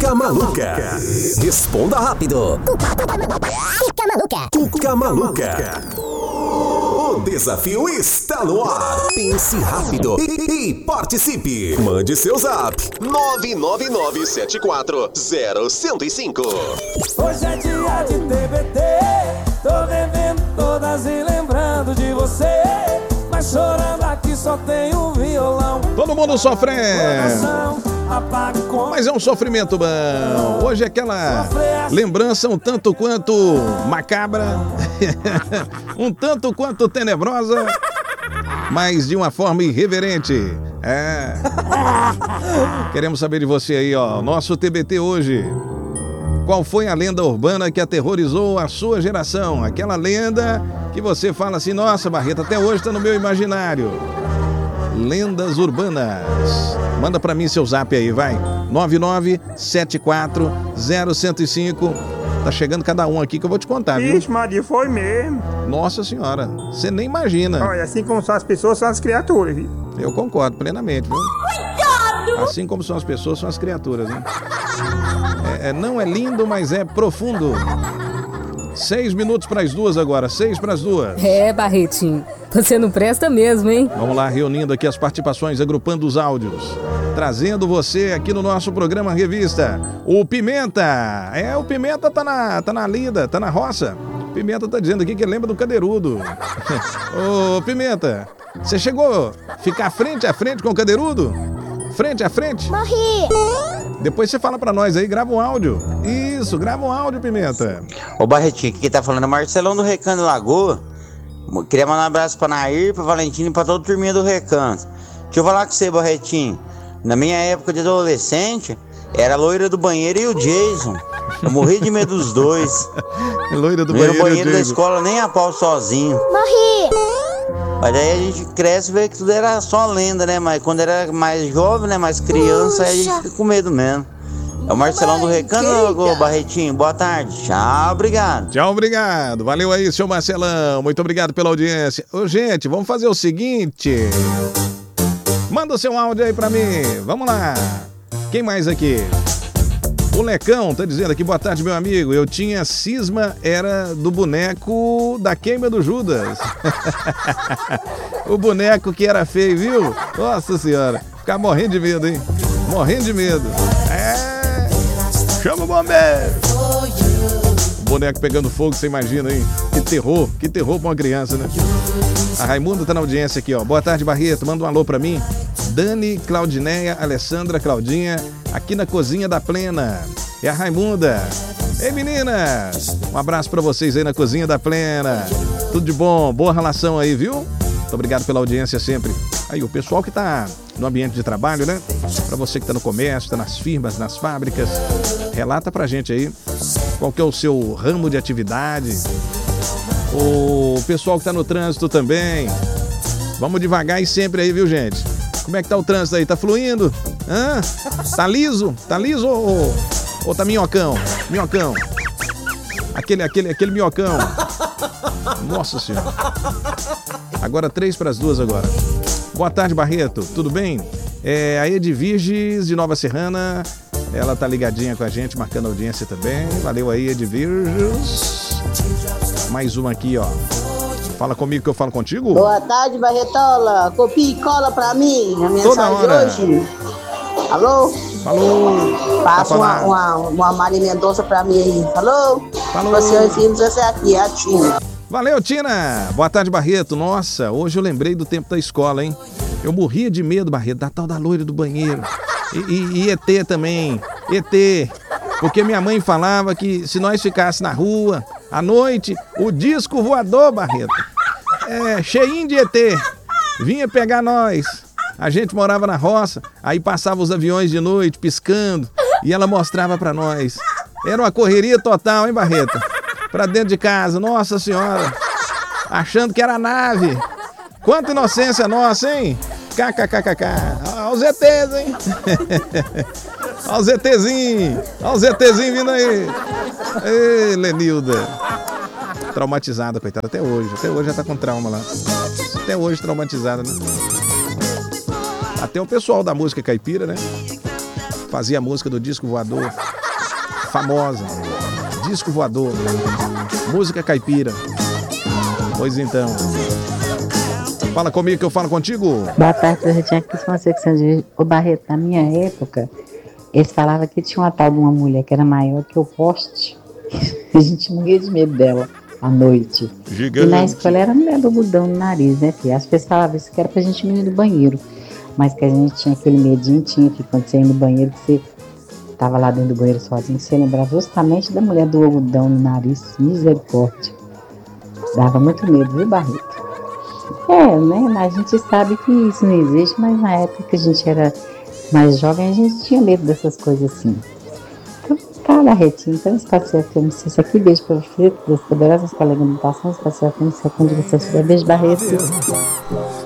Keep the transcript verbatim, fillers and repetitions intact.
Cuca Maluca. Responda rápido. Cuca Maluca. Cuca Maluca. O desafio está no ar. Pense rápido e, e participe. Mande seu zap. nove nove nove sete quatro zero zero zero cinco. Hoje é dia de T B T. Tô vivendo todas e lembrando de você. Mas chorando aqui só tem um violão. Todo mundo sofre. Mas é um sofrimento bom. Hoje é aquela lembrança um tanto quanto macabra, um tanto quanto tenebrosa, mas de uma forma irreverente. É. Queremos saber de você aí, ó. Nosso T B T hoje. Qual foi a lenda urbana que aterrorizou a sua geração? Aquela lenda que você fala assim, nossa, Barreto, até hoje tá no meu imaginário. Lendas urbanas. Manda pra mim seu zap aí, vai. nove nove sete quatro zero zero zero cinco. Tá chegando cada um aqui que eu vou te contar, viu? Ixi, Maria, foi mesmo. Nossa senhora, você nem imagina. Olha, assim como são as pessoas, são as criaturas, viu? Eu concordo plenamente, viu? Cuidado! Assim como são as pessoas, são as criaturas, né? É, é, não é lindo, mas é profundo. Seis minutos para as duas agora, seis para as duas. É, Barretinho, você não presta mesmo, hein? Vamos lá, reunindo aqui as participações, agrupando os áudios, trazendo você aqui no nosso programa Revista. O Pimenta, é, o Pimenta tá na, tá na lida, tá na roça. O Pimenta tá dizendo aqui que lembra do Cadeirudo. Ô, Pimenta, você chegou a ficar frente a frente com o Cadeirudo? Frente a frente? Morri! Depois você fala pra nós aí, grava um áudio. Isso, grava um áudio, Pimenta. Ô Barretinho, aqui quem tá falando é Marcelão do Recanto Lagoa. Queria mandar um abraço pra Nair, pra Valentina e pra toda a turminha do Recanto. Deixa eu falar com você, Barretinho. Na minha época de adolescente, era a loira do banheiro e o Jason. Eu morri de medo dos dois. Loira do no banheiro, banheiro e o da Jason. escola, nem a pau sozinho. Morri! Mas aí a gente cresce e vê que tudo era só lenda, né? Mas quando era mais jovem, né? Mais criança, aí a gente fica com medo mesmo. É o Marcelão do Recanto, Barretinho. Boa tarde. Tchau, obrigado. Tchau, obrigado. Valeu aí, seu Marcelão. Muito obrigado pela audiência. Ô, gente, vamos fazer o seguinte. Manda o seu áudio aí pra mim. Vamos lá. Quem mais aqui? O Lecão tá dizendo aqui, boa tarde, meu amigo. Eu tinha cisma, era do boneco da queima do Judas. O boneco que era feio, viu? Nossa senhora. Ficar morrendo de medo, hein? Morrendo de medo. É. Chama o bombeiro. O boneco pegando fogo, você imagina, hein? Que terror, que terror pra uma criança, né? A Raimunda tá na audiência aqui, ó. Boa tarde, Barreto. Manda um alô pra mim. Dani, Claudineia, Alessandra, Claudinha, aqui na Cozinha da Plena. É a Raimunda. Ei, meninas! Um abraço pra vocês aí na Cozinha da Plena. Tudo de bom, boa relação aí, viu? Muito obrigado pela audiência sempre. Aí, o pessoal que tá no ambiente de trabalho, né? Pra você que tá no comércio, tá nas firmas, nas fábricas, relata pra gente aí qual que é o seu ramo de atividade. O pessoal que tá no trânsito também. Vamos devagar e sempre aí, viu, gente? Como é que tá o trânsito aí? Tá fluindo? Hã? Tá liso? Tá liso ou, ou tá minhocão? Minhocão. Aquele, aquele, aquele minhocão. Nossa senhora. Agora três para as duas agora. Boa tarde, Barreto. Tudo bem? É a Edvirges de Nova Serrana. Ela tá ligadinha com a gente, marcando audiência também. Valeu aí, Edvirges. Mais uma aqui, ó. Fala comigo que eu falo contigo. Boa tarde, Barretola. Copia e cola pra mim a mensagem de hoje. Alô? Falou. Passa uma, uma, uma Maria Mendonça pra mim aí. Falou? Falou. Você e filhos, essa é aqui, é a Tina. Valeu, Tina. Boa tarde, Barreto. Nossa, hoje eu lembrei do tempo da escola, hein? Eu morria de medo, Barreto, da tal da loira do banheiro. E, e, e E T também. E T. Porque minha mãe falava que se nós ficássemos na rua, à noite, o disco voador, Barreto, é, cheinho de E T, vinha pegar nós. A gente morava na roça, aí passava os aviões de noite piscando e ela mostrava pra nós. Era uma correria total, hein, Barreto? Pra dentro de casa, nossa senhora. Achando que era nave. Quanta inocência nossa, hein? KKKKK. Olha os E Tês, hein? Olha os ETzinho. Olha os ETzinho vindo aí. Ei, Lenilda. Traumatizada, coitada, até hoje. Até hoje já tá com trauma lá. Até hoje traumatizada, né? Até o pessoal da música caipira, né? Fazia a música do disco voador. famosa. Disco voador. Música caipira. Pois então. Fala comigo que eu falo contigo. Boa tarde, eu tinha aqui uma secção de o Barreto. Na minha época, eles falavam que tinha uma tal de uma mulher que era maior que o poste. A gente morria de medo dela à noite. Gigante. E na escola era a mulher do algodão no nariz, né, filha? As pessoas falavam isso que era pra gente ir no banheiro. Mas que a gente tinha aquele medinho, tinha que quando você ia no banheiro, que você tava lá dentro do banheiro sozinho, você lembrava justamente da mulher do algodão no nariz. Misericórdia. Dava muito medo, viu, Barreto? É, né? A gente sabe que isso não existe, mas na época que a gente era mais jovem, a gente tinha medo dessas coisas assim. Então, tá, Barretinho, então, Espaço F M, isso aqui, beijo para você, das poderosas colegas de imitação, Espaço F M, secundária, beijo, Barreto.